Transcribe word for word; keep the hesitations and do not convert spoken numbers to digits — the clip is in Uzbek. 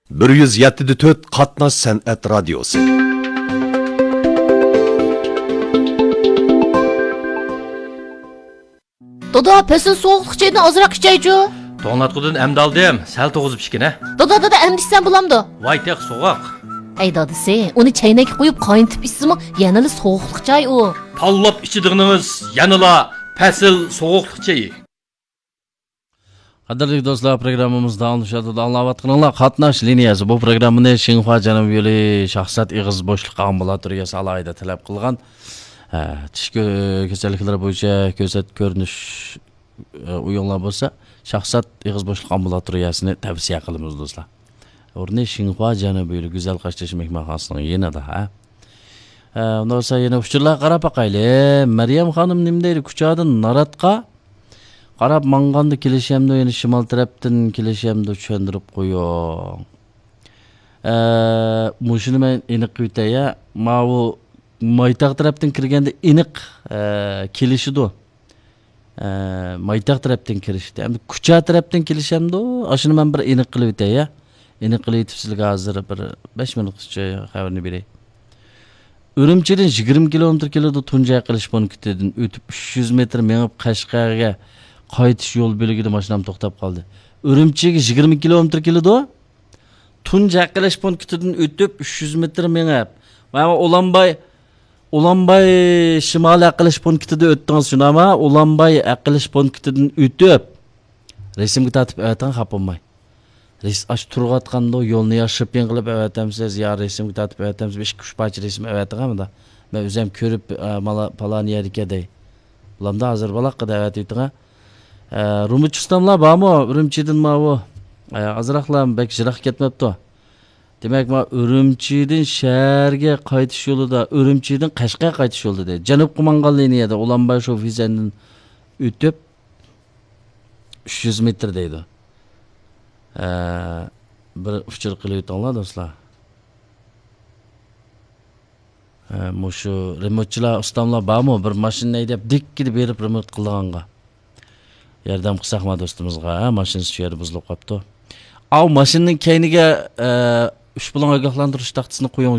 bir yuz yetti nuqta to'rt Qatnash san'at radiosi. Dada, pesin soğuqluq çaydan azırak içeycu. To'nglatqudan emdi aldım, sal to'g'izib ichgina. Dada, dada, emdiysen bulamdı. Voy, teq so'g'oq. Ey dadisi, onu çaynak qo'yib qayntib içsimi, yanılı soğuqluq çay o. Pallab ichidig'inimiz yanıla pasil so'g'oqliq chayi. Qadrli do'stlar, programmamizda anlashadi, anglayotganinglar Qatnash liniyasi. Bu programmani Xinhua Janubiy yo'li shaxsat ig'iz bo'shliq ambulatoriyasi alayida talab qilgan tish kasalliklari bo'yicha ko'rsat ko'rinish o'yinlar bo'lsa, shaxsat ig'iz bo'shliq ambulatoriyasini tavsiya qilamiz do'stlar. O'rni Xinhua Janubiy yo'li go'zal qashtish mehmonxonasining yanida, ha. Undan sonra yana uchurlar qarab baqayli. Maryam xonim nim deydi? Kuchadan Naratqa qarab manganda kelishemdi, yani shimal tarafdan kelishemdi tushundirib qo'ying. Eee, mushuni men aniq aytaya, ma'u maytaq tarafdan kirganda aniq kelishidu. Eee, maytaq tarafdan kirishdi. Endi kucha tarafdan kelishemdi, ashuni men bir aniq qilib aytaya. Aniq qilib aytib sizlarga hozir bir besh minutgacha xabarni beray. Urumchidan yigirma kilometr keladi Tunjay qilish punktidan o'tib uch yuz metr menib Qashqarga qaytish yo'l belgida mashinam to'xtab qoldi. Urumchiga yigirma kilometr keladi. Tunjay qilish punktidan o'tib uch yuz metr menib. Mana Ulanbay Ulanbay shimoliy qilish punktida o'tdingiz shunama, Ulanbay qilish punktidan o'tib resimga tatib aytgan xapolmay. Res aş turg'atganda yo'lni yashib qilib avatamsiz, ya resimga tatib avatamsiz, besh uch parcha resim avatganmida. Men o'zim ko'rib mala palon yerga dey. Bulamda hozir balaqqa davat etgan. Rumichistonlar bormi? Urumchidan ma'vo. Azroqlar bek jiroq ketmabdi. Demak, men Urumchidan shaharga qaytish yo'lida, Urumchidan Qashqa qaytish yo'lida dey. Janub Qumangan liniyada Ulanbay Shofizandan o'tib uch yuz metr deydi. Bir uchur qilib o'tanglar do'stlar. Mushu remotchilar ustamlar bormi? Bir mashina haydab dikkini berib remont qilganga. Yordam qilsaqma do'stimizga, mashinasi shu yerda buzilib qopti. Av mashinaning keyniga uch bilan ogohlantirish taxtasini qo'ying.